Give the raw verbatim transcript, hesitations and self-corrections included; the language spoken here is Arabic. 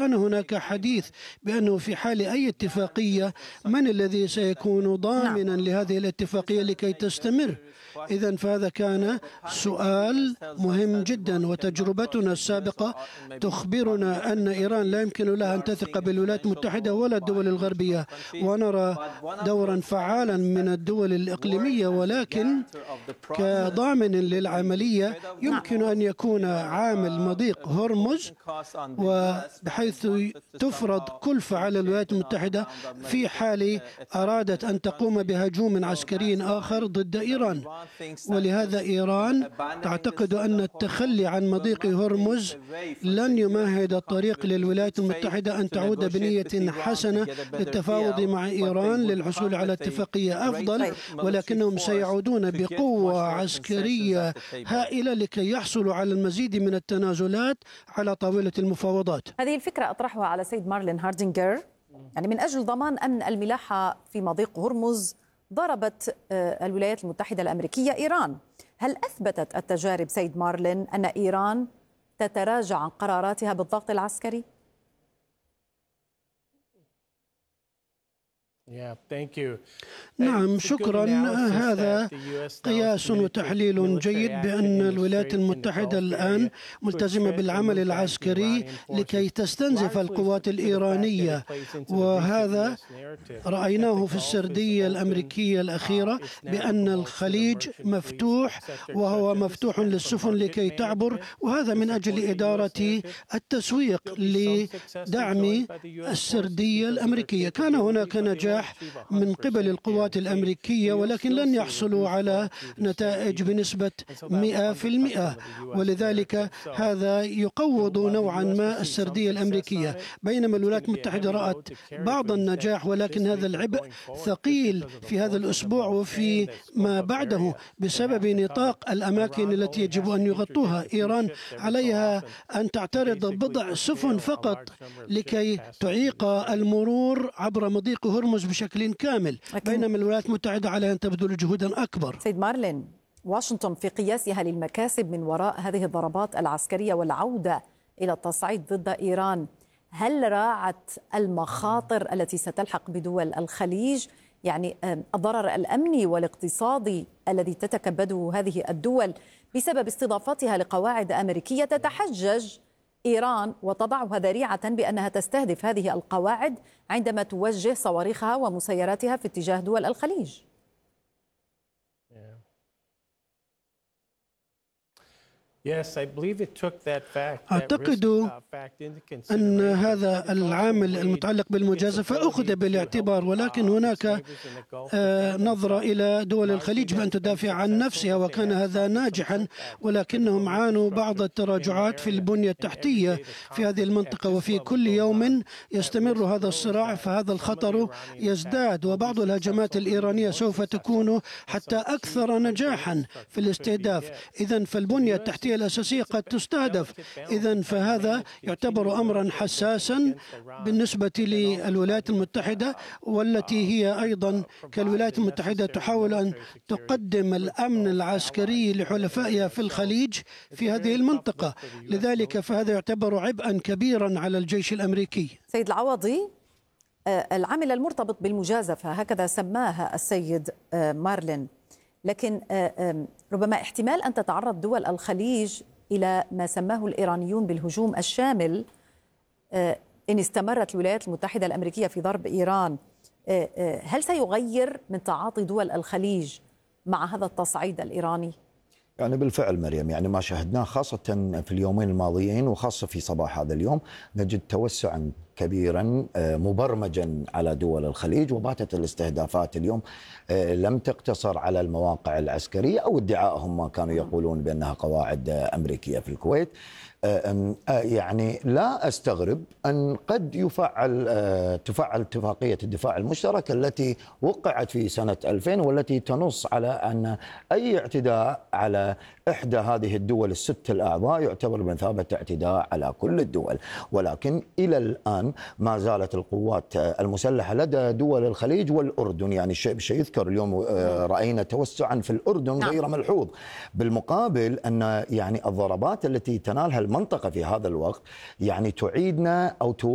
وكان هناك حديث بأنه في حال أي اتفاقية من الذي سيكون ضامنا لهذه الاتفاقية لكي تستمر. إذن فهذا كان سؤال مهم جدا، وتجربتنا السابقة تخبرنا أن إيران لا يمكن لها أن تثق بالولايات المتحدة ولا الدول الغربية، ونرى دورا فعالا من الدول الإقليمية، ولكن كضامن للعملية يمكن أن يكون عامل مضيق هرمز، وبحيث تفرض كلفة على الولايات المتحدة في حال أرادت أن تقوم بهجوم عسكري آخر ضد إيران. ولهذا إيران تعتقد أن التخلي عن مضيق هرمز لن يمهد الطريق للولايات المتحدة أن تعود بنية حسنة للتفاوض مع إيران للحصول على اتفاقية أفضل، ولكنهم سيعودون بقوة عسكرية هائلة لكي يحصلوا على المزيد من التنازلات على طاولة المفاوضات. هذه الفكرة أطرحها على سيد مارلين هاردينغر، يعني من أجل ضمان أمن الملاحة في مضيق هرمز ضربت الولايات المتحدة الأمريكية إيران. هل أثبتت التجارب سيد مارلين أن إيران تتراجع عن قراراتها بالضغط العسكري؟ نعم، شكرا. هذا قياس وتحليل جيد بأن الولايات المتحدة الآن ملتزمة بالعمل العسكري لكي تستنزف القوات الإيرانية، وهذا رأيناه في السردية الأمريكية الأخيرة بأن الخليج مفتوح، وهو مفتوح للسفن لكي تعبر، وهذا من أجل إدارة التسويق لدعم السردية الأمريكية. كان هناك نجاح من قبل القوات الأمريكية، ولكن لن يحصلوا على نتائج بنسبة مئة في المئة، ولذلك هذا يقوض نوعا ما السردية الأمريكية. بينما الولايات المتحدة رأت بعض النجاح، ولكن هذا العبء ثقيل في هذا الأسبوع وفي ما بعده بسبب نطاق الأماكن التي يجب أن يغطوها. إيران عليها أن تعترض بضع سفن فقط لكي تعيق المرور عبر مضيق هرمز بشكل كامل، بينما الولايات المتحدة عليها أن تبذل جهودا أكبر. سيد مارلين، واشنطن في قياسها للمكاسب من وراء هذه الضربات العسكرية والعودة إلى التصعيد ضد إيران، هل راعت المخاطر التي ستلحق بدول الخليج؟ يعني الضرر الأمني والاقتصادي الذي تتكبده هذه الدول بسبب استضافتها لقواعد أمريكية تتحجج إيران وتضعها ذريعة بأنها تستهدف هذه القواعد عندما توجه صواريخها ومسيراتها في اتجاه دول الخليج. أعتقد أن هذا العامل المتعلق بالمجازفة أخذ بالاعتبار، ولكن هناك نظرة إلى دول الخليج بأن تدافع عن نفسها، وكان هذا ناجحا، ولكنهم عانوا بعض التراجعات في البنية التحتية في هذه المنطقة، وفي كل يوم يستمر هذا الصراع، فهذا الخطر يزداد، وبعض الهجمات الإيرانية سوف تكون حتى أكثر نجاحا في الاستهداف. إذن فالبنية التحتية الأساسية قد تستهدف، إذن فهذا يعتبر أمرا حساسا بالنسبة للولايات المتحدة، والتي هي أيضا كالولايات المتحدة تحاول أن تقدم الأمن العسكري لحلفائها في الخليج في هذه المنطقة، لذلك فهذا يعتبر عبئا كبيرا على الجيش الأمريكي. سيد العوضي، العامل المرتبط بالمجازفة هكذا سماها السيد مارلين، لكن ربما احتمال أن تتعرض دول الخليج إلى ما سماه الإيرانيون بالهجوم الشامل إن استمرت الولايات المتحدة الأمريكية في ضرب إيران. هل سيغير من تعاطي دول الخليج مع هذا التصعيد الإيراني؟ يعني بالفعل مريم، يعني ما شاهدناه خاصة في اليومين الماضيين وخاصة في صباح هذا اليوم نجد توسعا كبيرا مبرمجا على دول الخليج، وباتت الاستهدافات اليوم لم تقتصر على المواقع العسكرية أو ادعائهم ما كانوا يقولون بأنها قواعد أمريكية في الكويت. يعني لا أستغرب أن قد يفعل تفعل اتفاقية الدفاع المشترك التي وقعت في سنة ألفين، والتي تنص على أن أي اعتداء على إحدى هذه الدول الست الأعضاء يعتبر بمثابة اعتداء على كل الدول. ولكن إلى الآن ما زالت القوات المسلحة لدى دول الخليج والأردن، يعني الشيء بشيء يذكر اليوم رأينا توسعا في الأردن غير ملحوظ. بالمقابل أن يعني الضربات التي تنالها المنطقة في هذا الوقت يعني تعيدنا أو